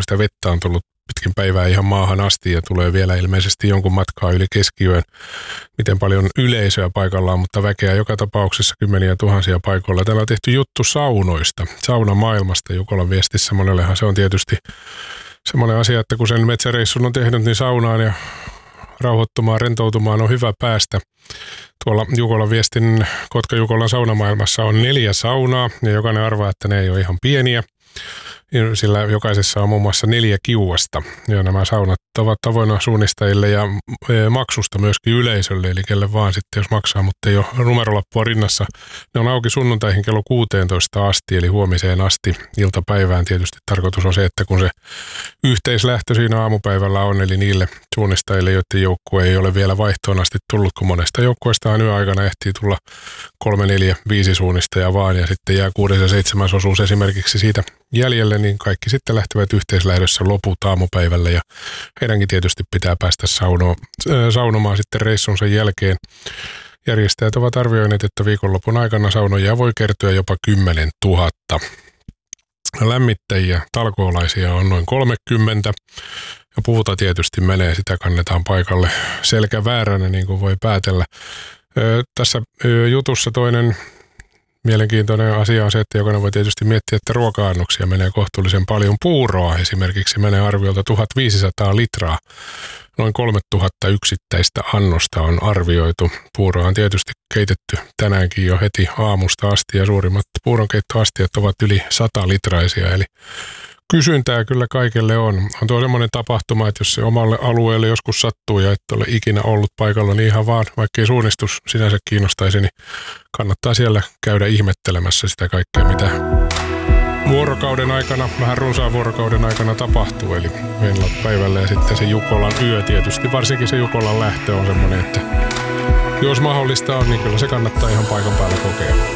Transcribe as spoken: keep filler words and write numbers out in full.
kun sitä vettä on tullut pitkin päivää ihan maahan asti ja tulee vielä ilmeisesti jonkun matkaa yli keskiyön, miten paljon yleisöä paikallaan, mutta väkeä joka tapauksessa kymmeniä tuhansia paikoilla. Täällä on tehty juttu saunoista, saunamaailmasta. Jukolan viestissä monellehan se on tietysti semmoinen asia, että kun sen metsäreissun on tehnyt, niin saunaan ja rauhoittumaan, rentoutumaan on hyvä päästä. Tuolla Jukolan viestin Kotka-Jukolan saunamaailmassa on neljä saunaa ja jokainen arvaa, että ne ei ole ihan pieniä. Sillä jokaisessa on muun muassa neljä kiuasta ja nämä saunat ovat avoinna suunnistajille ja maksusta myöskin yleisölle, eli kelle vaan sitten jos maksaa, mutta ei ole numerolappua rinnassa. Ne on auki sunnuntaihin kello kuusitoista asti, eli huomiseen asti iltapäivään. Tietysti tarkoitus on se, että kun se yhteislähtö siinä aamupäivällä on, eli niille suunnistajille, joiden joukkue ei ole vielä vaihtoon asti tullut, kun monesta joukkueestaan yöaikana ehtii tulla kolme, neljä, viisi suunnistajaa vaan, ja sitten jää kuudes ja seitsemäs osuus esimerkiksi siitä jäljelle, niin kaikki sitten lähtevät yhteislähdössä loput aamupäivällä ja heidänkin tietysti pitää päästä saunomaan, saunomaan sitten reissunsa jälkeen. Järjestäjät ovat arvioineet, että viikonlopun aikana saunoja voi kertyä jopa kymmenen tuhatta. Lämmittäjiä, talkoolaisia on noin kolmekymmentä ja puuta tietysti menee, sitä kannetaan paikalle selkä vääränä, niin kuin voi päätellä. Tässä jutussa toinen mielenkiintoinen asia on se, että jokainen voi tietysti miettiä, että ruoka-annoksia menee kohtuullisen paljon. Puuroa esimerkiksi menee arviolta tuhatviisisataa litraa. Noin kolmetuhatta yksittäistä annosta on arvioitu. Puuroa on tietysti keitetty tänäänkin jo heti aamusta asti ja suurimmat puuronkeittoastiat ovat yli sata litraisia. Eli kysyntää kyllä kaikille on. On tuo semmoinen tapahtuma, että jos se omalle alueelle joskus sattuu ja et ole ikinä ollut paikalla, niin ihan vaan, vaikkei suunnistus sinänsä kiinnostaisi, niin kannattaa siellä käydä ihmettelemässä sitä kaikkea, mitä vuorokauden aikana, vähän runsaan vuorokauden aikana tapahtuu. Eli meillä on päivällä ja sitten se Jukolan yö tietysti, varsinkin se Jukolan lähtö on semmoinen, että jos mahdollista on, niin kyllä se kannattaa ihan paikan päällä kokea.